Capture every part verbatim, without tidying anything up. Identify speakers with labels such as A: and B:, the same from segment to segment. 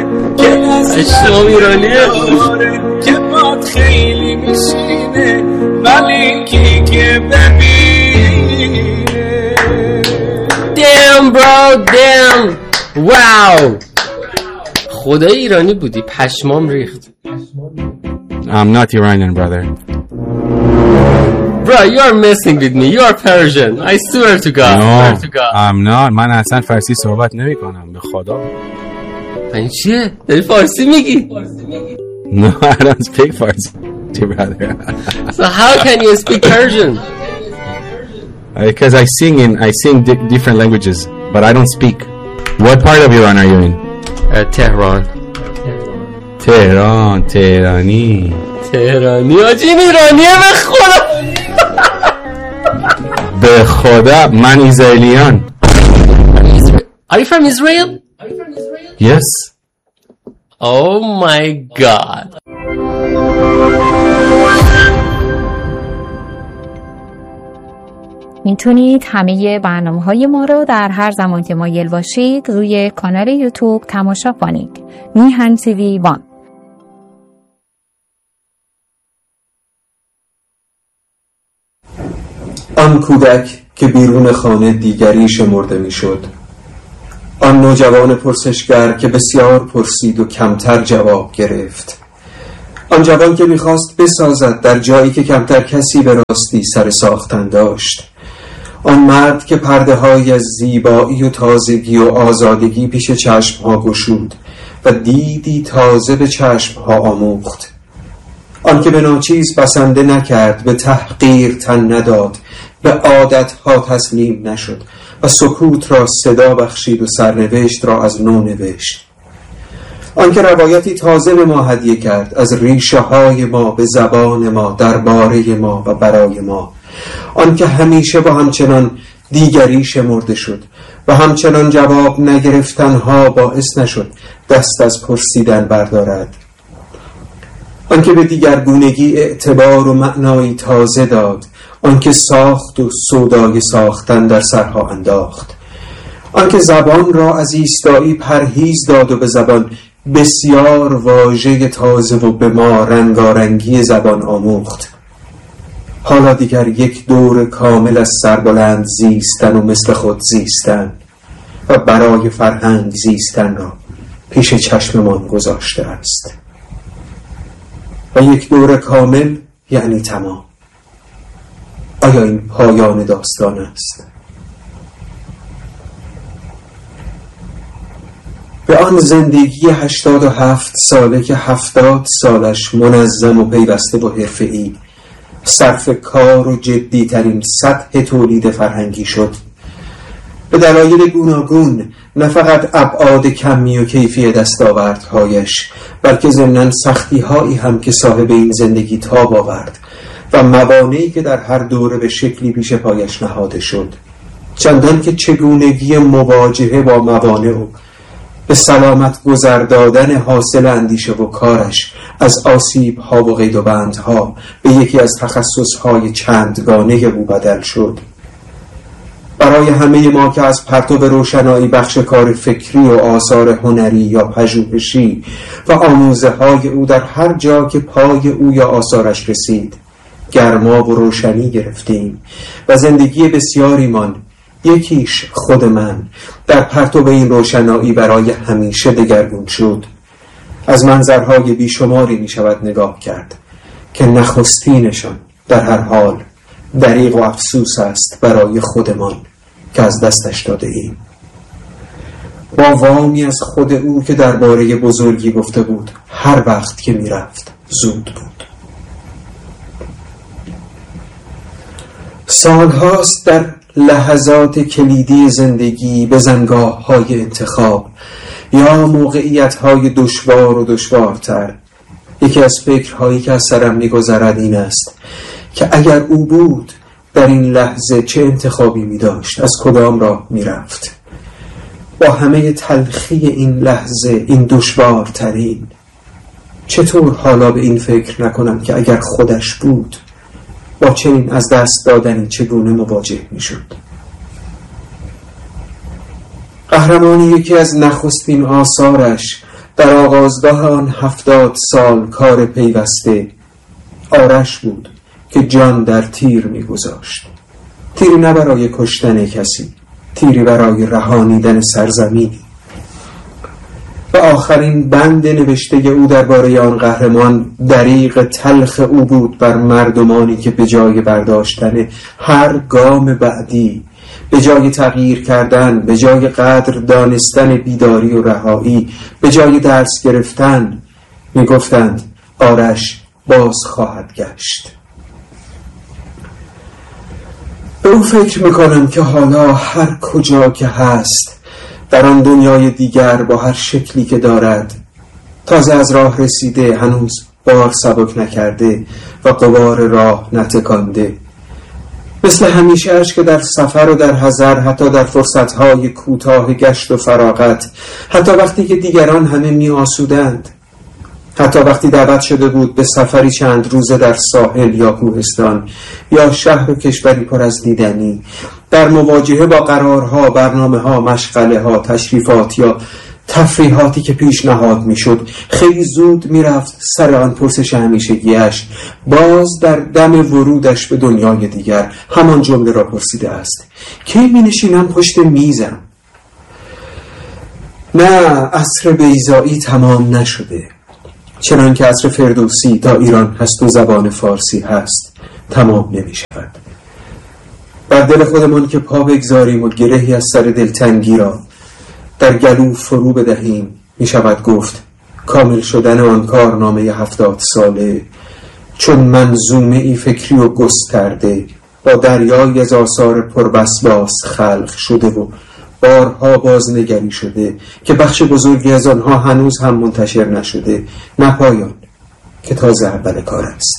A: شام ایرانیه
B: که باد خیلی میشینه ولی کی که ببینه.
A: Damn bro damn wow خدای ایرانی بودی پشمام ریخت.
C: I'm not Iranian brother.
A: Bro you are messing with me, you are Persian, I swear to God.
C: No
A: swear to God.
C: I'm not. من اصلا فارسی صحبت نمی کنم به خدا.
A: این چیه؟ داری فارسی میگی؟
C: No I don't speak Farsi brother.
A: So how can you speak Persian?
C: Because I sing in I sing di- different languages but I don't speak. What part of Iran are you in?
A: uh, Tehran.
C: تهران تهرانی
A: تهرانی آجی این ایرانیه به خدا.
C: به خدا من اسرائیلیان.
A: Are you from Israel?
C: Yes.
A: Oh my God.
D: میتونید همه برنامه‌های ما رو در هر زمان که مایل باشید روی کانال یوتیوب تماشا کنید. میهن تیوی وان.
E: آن کودک که بیرون خانه دیگری شمرده میشد، آن نوجوان پرسشگر که بسیار پرسید و کمتر جواب گرفت، آن جوان که میخواست بسازد در جایی که کمتر کسی به راستی سر ساختن داشت، آن مرد که پرده های از زیبایی و تازگی و آزادگی پیش چشم ها گشود و دیدی تازه به چشم ها آموخت، آن که به ناچیز بسنده نکرد، به تحقیر تن نداد، به عادت ها تسلیم نشد و سکوت را صدا بخشید و سرنوشت را از نو نوشت، آن که روایتی تازه به ما هدیه کرد از ریشه های ما به زبان ما درباره ما و برای ما، آن که همیشه با همچنان دیگری شمرده شد و همچنان جواب نگرفتنها باعث نشد دست از پرسیدن بردارد، آن که به دیگرگونگی اعتبار و معنایی تازه داد، آن که ساخت و سودای ساختن در سرها انداخت، آن که زبان را از ایستایی پرهیز داد و به زبان بسیار واژه تازه و به ما رنگارنگی زبان آموخت، حالا دیگر یک دور کامل از سربلند زیستن و مثل خود زیستن و برای فرهنگ زیستن را پیش چشممان گذاشته است. و یک دور کامل یعنی تمام. آیا این پایان داستان است؟ به آن زندگی هشتاد و هفت ساله که هفتاد سالش منظم و پیوسته با حرفه‌ای صرف کار و جدی ترین سطح تولید فرهنگی شد، به دلایل گوناگون، نه فقط ابعاد کمی و کیفی دستاوردهایش بلکه ضمناً سختی‌هایی هم که صاحب این زندگی تاب آورد و موانعی که در هر دوره به شکلی پیش پایش نهاده شد، چندان که چگونگی مواجهه با موانع و به سلامت گذر دادن حاصل اندیشه و کارش از آسیب ها و قید و بندها به یکی از تخصص های چندگانه او بدل شد. برای همه ما که از پرتو روشنایی بخش کار فکری و آثار هنری یا پژوهشی و آموزه های او در هر جا که پای او یا آثارش رسید گرما و روشنی گرفتیم و زندگی بسیاریمان، یکیش خود من، در پرتو این روشنایی برای همیشه دگرگون شد. از منظرهای بیشماری می شود نگاه کرد که نخستینشان در هر حال دریغ و افسوس است برای خودمان که از دستش داده ایم. با وامی از خود او که درباره بزرگی گفته بود هر وقت که می رفت زود بود. سالهاست در لحظات کلیدی زندگی به زنگاه های انتخاب یا موقعیت های دشوار و دشوارتر، یکی از فکرهایی که از سرم می‌گذرد این است که اگر او بود در این لحظه چه انتخابی می داشت، از کدام راه می رفت. با همه تلخی این لحظه، این دشوارترین، چطور حالا به این فکر نکنم که اگر خودش بود با چنین از دست دادنی چگونه مواجه می شد. قهرمان یکی از نخستین آثارش در آغازگاه آن هفتاد سال کار پیوسته آرش بود که جان در تیر می‌گذاشت. تیری نه برای کشتن کسی، تیری برای رهانیدن سرزمینی. و آخرین بند نوشته او درباره آن قهرمان دریغ تلخ او بود بر مردمانی که به جای برداشتن هر گام بعدی، به جای تغییر کردن، به جای قدر دانستن بیداری و رهایی، به جای درس گرفتن، می گفتند آرش باز خواهد گشت. به او فکر میکنم که حالا هر کجا که هست در آن دنیای دیگر با هر شکلی که دارد، تازه از راه رسیده، هنوز بار سبک نکرده و غبار راه نتکانده، مثل همیشه اش که در سفر و در حضر، حتی در فرصتهای کوتاه گشت و فراغت، حتی وقتی که دیگران همه می آسودند، حتی وقتی دعوت شده بود به سفری چند روزه در ساحل یا کوهستان یا شهر و کشوری پر از دیدنی، در مواجهه با قرارها، برنامه‌ها، مشغله‌ها، تشریفات یا تفریحاتی که پیشنهاد میشد، خیلی زود میرفت سر آن پرسش همیشگیش. باز در دم ورودش به دنیای دیگر همان جمله را پرسیده است: کی می نشینم پشت میزم؟ نه، عصر بیضایی تمام نشده، چنان که عصر فردوسی تا ایران هست و زبان فارسی هست تمام نمی شود. بر دل خودمان که پا بگذاریم و گرهی از سر دلتنگی را در گلو فرو بدهیم، می شود گفت کامل شدن آن کارنامه هفتاد ساله چون منظومه ای فکری و گسترده با دریایی از آثار پربسباس خلق شده و بارها بازنگری شده که بخش بزرگی از آنها هنوز هم منتشر نشده، نه پایان که تازه اول کار است.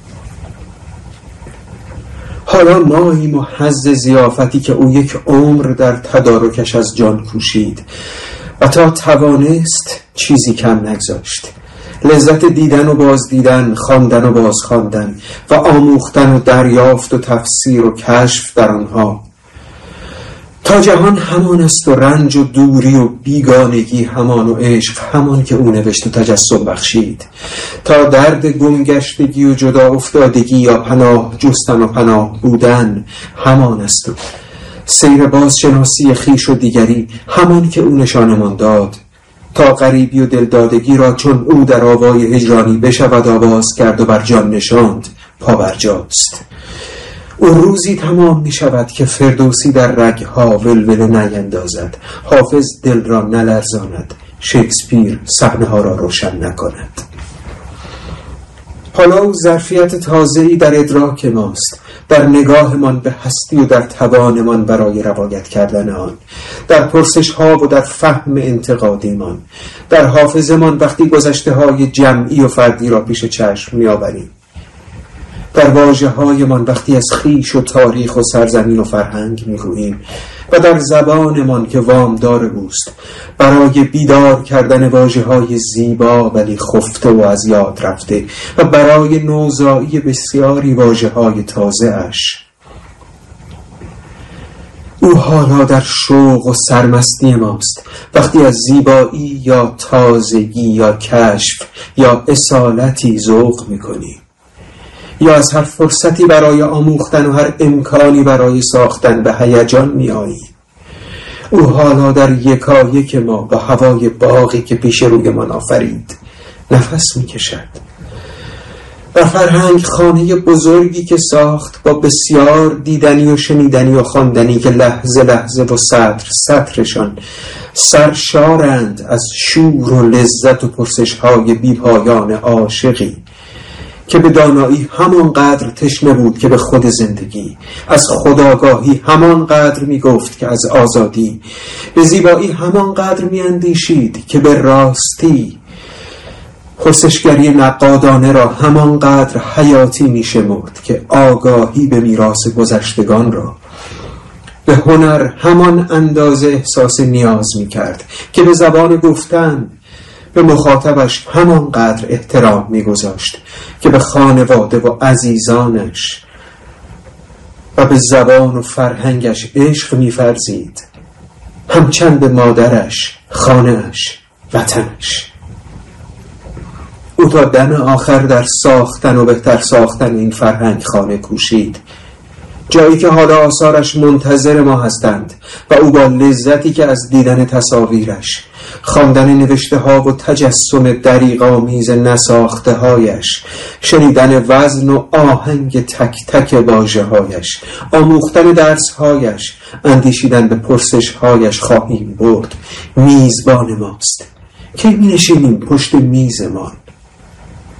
E: حالا ماییم و حظ ضیافتی که او یک عمر در تدارکش از جان کوشید و تا توانست چیزی کم نگذاشت. لذت دیدن و باز دیدن، خواندن و باز خواندن و آموختن و دریافت و تفسیر و کشف در آنها. تا جهان همان است و رنج و دوری و بیگانگی همان و عشق همان که او نوشت و تجسم بخشید. تا درد گمگشتگی و جدا افتادگی یا پناه جستن و پناه بودن همان است و سیر بازشناسی خویش و دیگری همان که او نشانمان داد. تا غریبی و دلدادگی را چون او در آوای هجرانی بشود آواز کرد و بر جان نشاند پا برجاست. او روزی تمام می شود که فردوسی در رگها ولوله نیندازد، حافظ دل را نلرزاند، شکسپیر صحنه ها را روشن نکند. حالا او ظرفیت تازه‌ای در ادراک ماست، در نگاهمان به هستی و در توانمان برای روایت کردن آن، در پرسش ها و در فهم انتقادیمان، در حافظمان وقتی گذشته های جمعی و فردی را پیش چشم می آوریم، در واژه هایمان وقتی از خویش و تاریخ و سرزمین و فرهنگ میگوییم و در زبانمان که وامدار اوست برای بیدار کردن واژه های زیبا ولی خفته و از یاد رفته و برای نوزایی بسیاری واژه های تازه اش. او حالا در شوق و سرمستی ماست وقتی از زیبایی یا تازگی یا کشف یا اصالتی ذوق میکنیم، یا از هر فرصتی برای آموختن و هر امکانی برای ساختن به هیجان می آییم. او حالا در یکایک ما با هوای باغی که پیش روی من آفرید نفس می کشد. و فرهنگ خانه بزرگی که ساخت با بسیار دیدنی و شنیدنی و خواندنی که لحظه لحظه و سطر سطرشان سرشارند از شور و لذت و پرسش های بی پایان عاشقی که به دانایی همانقدر تشنه بود که به خود زندگی، از خودآگاهی همانقدر می گفت که از آزادی، به زیبایی همانقدر می اندیشید که به راستی، پرسشگری نقادانه را همانقدر حیاتی می شمرد که آگاهی به میراث گذشتگان را، به هنر همان اندازه احساس نیاز می کرد که به زبان گفتن به مخاطبش همانقدر احترام می‌گذاشت که به خانواده و عزیزانش و به زبان و فرهنگش عشق می‌ورزید، همچند به مادرش، خانه‌اش، وطنش. تا دم آخر در ساختن و بهتر ساختن این فرهنگ خانه کوشید، جایی که حالا آثارش منتظر ما هستند و او با لذتی که از دیدن تصاویرش، خواندن نوشته ها و تجسم دریغ‌آمیز نساخته هایش، شنیدن وزن و آهنگ تک تک واژه هایش، آموختن درس هایش، اندیشیدن به پرسش هایش خواهیم برد. میزبان ماست. کی می نشینیم پشت میزمان؟